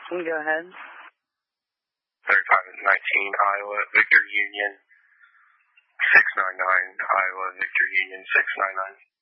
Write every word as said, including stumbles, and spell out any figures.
Go ahead. thirty-five nineteen, Iowa, Victor Union, six nine nine, Iowa, Victor Union, six nine nine.